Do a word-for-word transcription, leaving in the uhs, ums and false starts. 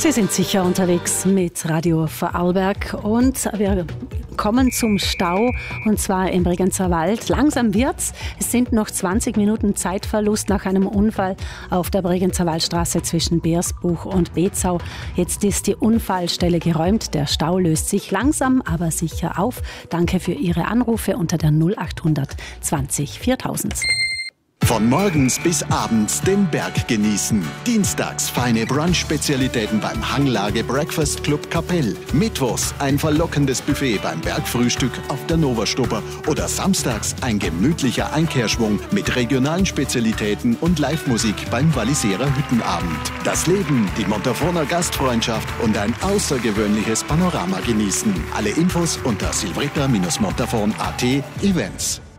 Sie sind sicher unterwegs mit Radio Vorarlberg und wir kommen zum Stau und zwar im Bregenzer Wald. Langsam wird's. Es sind noch zwanzig Minuten Zeitverlust nach einem Unfall auf der Bregenzer Waldstraße zwischen Beersbuch und Bezau. Jetzt ist die Unfallstelle geräumt. Der Stau löst sich langsam, aber sicher auf. Danke für Ihre Anrufe unter der null achthundert zwanzig viertausend. Von morgens bis abends den Berg genießen. Dienstags feine Brunch-Spezialitäten beim Hanglage Breakfast Club Kapell. Mittwochs ein verlockendes Buffet beim Bergfrühstück auf der Nova-Stubber. Oder samstags ein gemütlicher Einkehrschwung mit regionalen Spezialitäten und Live-Musik beim Walliserer Hüttenabend. Das Leben, die Montafoner Gastfreundschaft und ein außergewöhnliches Panorama genießen. Alle Infos unter silvretta Bindestrich montafon punkt at Events.